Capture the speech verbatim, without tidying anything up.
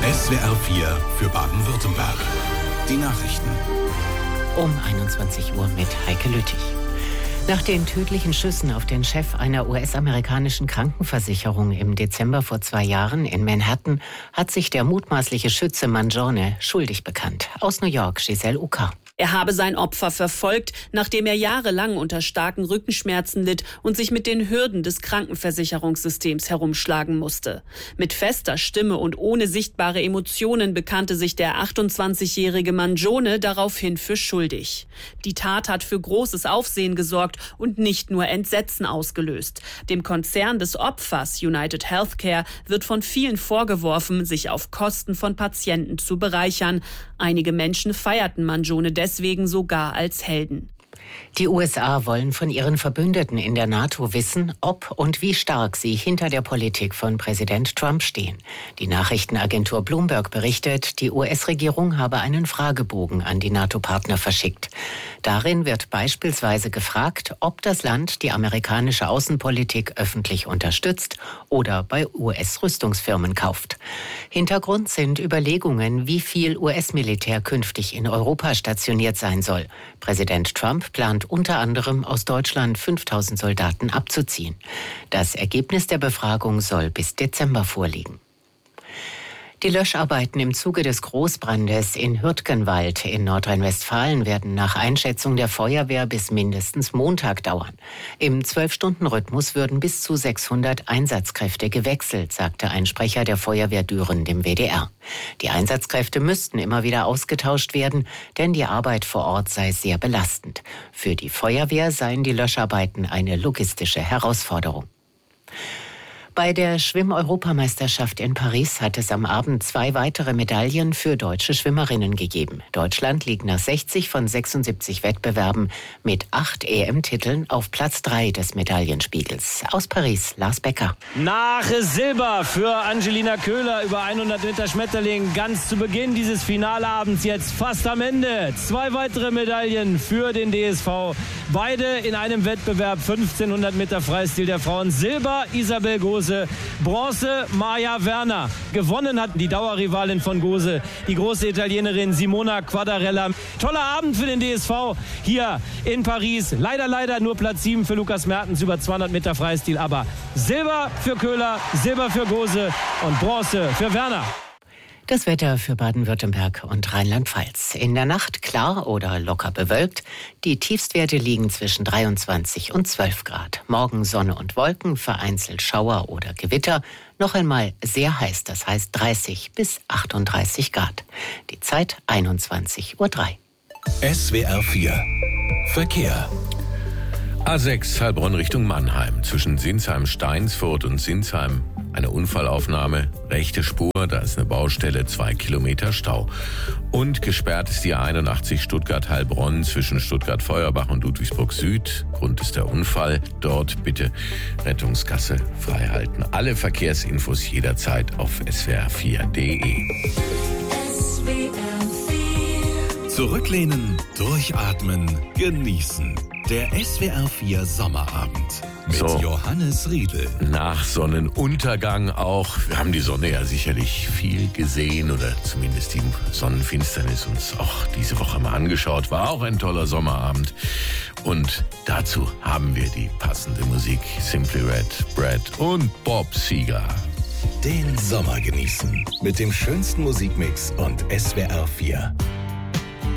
S W R vier für Baden-Württemberg. Die Nachrichten. Um einundzwanzig Uhr mit Heike Lüttich. Nach den tödlichen Schüssen auf den Chef einer U S-amerikanischen Krankenversicherung im Dezember vor zwei Jahren in Manhattan hat sich der mutmaßliche Schütze Mangione schuldig bekannt. Aus New York, Giselle Uka. Er habe sein Opfer verfolgt, nachdem er jahrelang unter starken Rückenschmerzen litt und sich mit den Hürden des Krankenversicherungssystems herumschlagen musste. Mit fester Stimme und ohne sichtbare Emotionen bekannte sich der achtundzwanzigjährige Mangione daraufhin für schuldig. Die Tat hat für großes Aufsehen gesorgt und nicht nur Entsetzen ausgelöst. Dem Konzern des Opfers, United Healthcare, wird von vielen vorgeworfen, sich auf Kosten von Patienten zu bereichern. Einige Menschen feierten Mangione deswegen sogar als Helden. Die U S A wollen von ihren Verbündeten in der NATO wissen, ob und wie stark sie hinter der Politik von Präsident Trump stehen. Die Nachrichtenagentur Bloomberg berichtet, die U S-Regierung habe einen Fragebogen an die NATO-Partner verschickt. Darin wird beispielsweise gefragt, ob das Land die amerikanische Außenpolitik öffentlich unterstützt oder bei U S-Rüstungsfirmen kauft. Hintergrund sind Überlegungen, wie viel U S-Militär künftig in Europa stationiert sein soll. Präsident Trump plant unter anderem aus Deutschland fünftausend Soldaten abzuziehen. Das Ergebnis der Befragung soll bis Dezember vorliegen. Die Löscharbeiten im Zuge des Großbrandes in Hürtgenwald in Nordrhein-Westfalen werden nach Einschätzung der Feuerwehr bis mindestens Montag dauern. Im zwölf-Stunden-Rhythmus würden bis zu sechshundert Einsatzkräfte gewechselt, sagte ein Sprecher der Feuerwehr Düren dem W D R. Die Einsatzkräfte müssten immer wieder ausgetauscht werden, denn die Arbeit vor Ort sei sehr belastend. Für die Feuerwehr seien die Löscharbeiten eine logistische Herausforderung. Bei der Schwimm-Europameisterschaft in Paris hat es am Abend zwei weitere Medaillen für deutsche Schwimmerinnen gegeben. Deutschland liegt nach sechzig von sechsundsiebzig Wettbewerben mit acht E M-Titeln auf Platz drei des Medaillenspiegels. Aus Paris, Lars Becker. Nach Silber für Angelina Köhler über hundert Meter Schmetterling. Ganz zu Beginn dieses Finalabends, jetzt fast am Ende. Zwei weitere Medaillen für den D S V. Beide in einem Wettbewerb, fünfzehnhundert Meter Freistil der Frauen. Silber Isabel Gose. Bronze Maja Werner. Gewonnen hat die Dauerrivalin von Gose, die große Italienerin Simona Quadarella. Toller Abend für den D S V hier in Paris. Leider, leider nur Platz sieben für Lukas Mertens über zweihundert Meter Freistil. Aber Silber für Köhler, Silber für Gose und Bronze für Werner. Das Wetter für Baden-Württemberg und Rheinland-Pfalz. In der Nacht klar oder locker bewölkt. Die Tiefstwerte liegen zwischen dreiundzwanzig und zwölf Grad. Morgen Sonne und Wolken, vereinzelt Schauer oder Gewitter. Noch einmal sehr heiß, das heißt dreißig bis achtunddreißig Grad. Die Zeit einundzwanzig Uhr drei. S W R vier Verkehr. A sechs Heilbronn Richtung Mannheim. Zwischen Sinsheim-Steinsfurt und Sinsheim eine Unfallaufnahme, rechte Spur, da ist eine Baustelle, zwei Kilometer Stau. Und gesperrt ist die A einundachtzig Stuttgart-Heilbronn zwischen Stuttgart-Feuerbach und Ludwigsburg Süd. Grund ist der Unfall. Dort bitte Rettungsgasse freihalten. Alle Verkehrsinfos jederzeit auf S W R vier Punkt de. Zurücklehnen, durchatmen, genießen. Der S W R vier Sommerabend mit So. Johannes Riedl. Nach Sonnenuntergang auch. Wir haben die Sonne ja sicherlich viel gesehen oder zumindest die Sonnenfinsternis uns auch diese Woche mal angeschaut. War auch ein toller Sommerabend. Und dazu haben wir die passende Musik. Simply Red, Brad und Bob Seger. Den Sommer genießen mit dem schönsten Musikmix und S W R vier.